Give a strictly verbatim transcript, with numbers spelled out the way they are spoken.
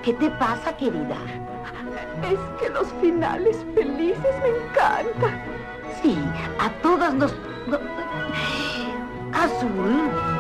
¿Qué te pasa, querida? Es que los finales felices me encantan. Sí, a todas nos... no- Azul.